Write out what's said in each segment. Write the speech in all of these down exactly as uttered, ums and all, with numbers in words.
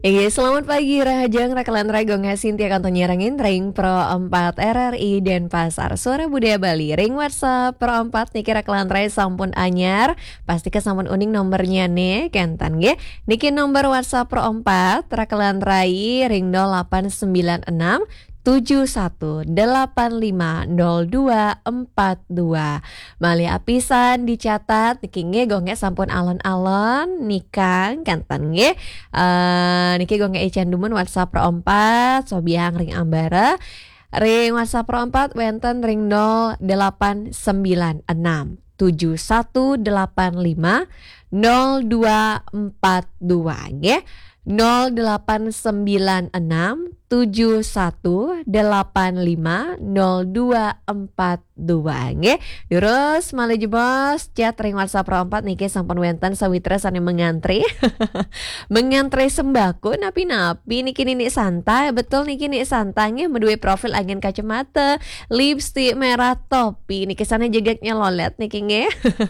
Iya, selamat pagi Rahajang Rakalan Ragong Sintia kantor nyerangin Ring Pro empat R R I Denpasar Suara Budaya Bali Ring WhatsApp Pro empat Niki Rakalan Rai sampun anyar pasti ke sampun uning nomornya nih kentan ge Niki nomor WhatsApp Pro empat Rakalan Rai Ring nol delapan sembilan enam tujuh satu delapan lima nol dua empat dua. Mali apisan dicatat niki nge gonge sampun alon-alon nikang kantan nge uh, niki gonge ican dumun WhatsApp Pro empat sobiang ring ambara ring WhatsApp Pro empat wenten ring nol delapan sembilan enam tujuh satu delapan lima nol dua empat dua nge nol delapan sembilan enam tujuh satu delapan lima nol dua empat dua nge. Terus malah jebos chat ring WhatsApp Pro empat niki sampun wenten sawitra sane mengantri. Mengantri sembako napi-napi niki nini santai betul niki nini santai nge medue profil agen kacamata, lipstick merah topi niki sana jegaknya lolet niki nge.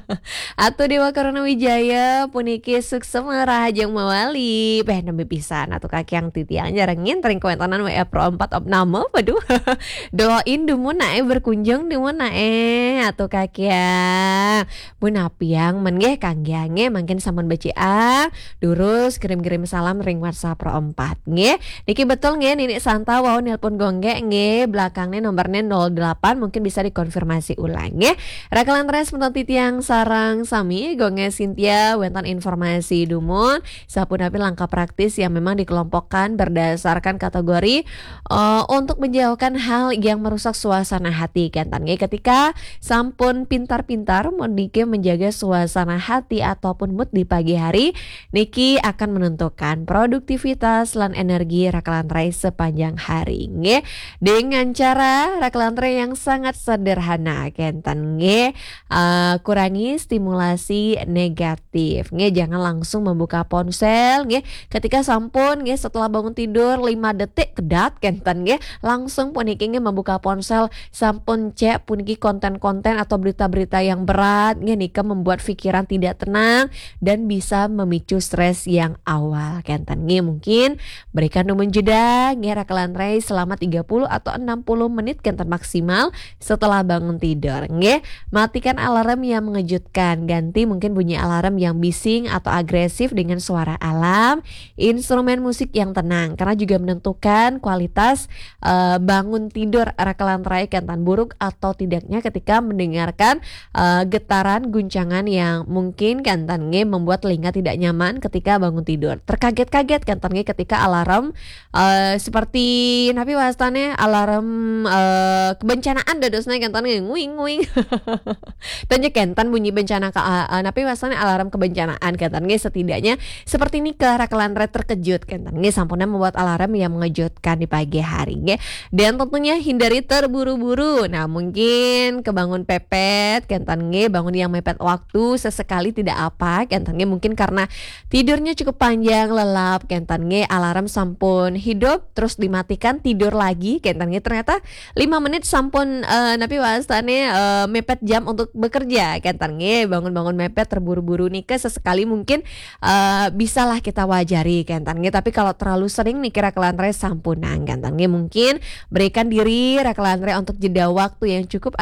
Atau Dewa Karuna Wijaya puniki sukses merahajang mawali. Beh nembe pisan atau kaki yang titiang jarangin ring komentan W A Pro empat op nama waduh doain dumun nae berkunjung dumun nae atau kakya bun apiang menge kanggiange makin sampun beciang durus kirim-kirim salam ring WhatsApp Pro empat nge niki betul nge nini santa wow nelpon gongge nge belakangnya nomornya nol delapan mungkin bisa dikonfirmasi ulang nge rakalan res menton titiang sarang sami gonge Sintia wentan informasi dumun sapun api langkah praktis yang memang dikelompokkan berdasarkan kategori Uh, untuk menjauhkan hal yang merusak suasana hati kantannya ketika sampun pintar-pintar Niki menjaga suasana hati ataupun mood di pagi hari Niki akan menentukan produktivitas dan energi rakalan rai sepanjang hari nge dengan cara rakalan rai yang sangat sederhana kantan nge uh, kurangi stimulasi negatif nge jangan langsung membuka ponsel nge ketika sampun nge setelah bangun tidur lima detik kedat kentan nge langsung puniki nge membuka ponsel sampun cek puniki konten-konten atau berita-berita yang berat nge nika membuat pikiran tidak tenang dan bisa memicu stres yang awal kentan nge mungkin berikan numun jeda nge rakalan rai selama tiga puluh atau enam puluh menit kentan maksimal setelah bangun tidur nge matikan alarm yang mengejutkan ganti mungkin bunyi alarm yang bising atau agresif dengan suara alam instrumen musik yang tenang karena juga menentukan kualitas uh, bangun tidur rakalan rai kentan buruk atau tidaknya ketika mendengarkan uh, getaran guncangan yang mungkin kentan nge membuat telinga tidak nyaman ketika bangun tidur terkaget-kaget kentan nge ketika alarm uh, seperti napi wastane alarm uh, kebencanaan dadosna kentan nge nguing-nguing tanya kentan bunyi bencana ke uh, napi wastane alarm kebencanaan kentan nge setidaknya seperti ini ke rakalan rai terkejut kentan nge sampunnya membuat alarm yang mengejutkan di pagi hari nge. Dan tentunya hindari terburu-buru. Nah mungkin kebangun pepet kentan nge bangun yang mepet waktu sesekali tidak apa kentan nge mungkin karena tidurnya cukup panjang lelap kentan nge alarm sampun hidup terus dimatikan tidur lagi kentan nge ternyata lima menit sampun uh, napi wastane uh, mepet jam untuk bekerja kentan nge bangun-bangun mepet terburu-buru nih ke sesekali mungkin uh, bisalah kita wajari kentan nge tapi kalau terlalu sering nih kira rakalan rai sampunan kantannya mungkin berikan diri rakalan rai untuk jeda waktu yang cukup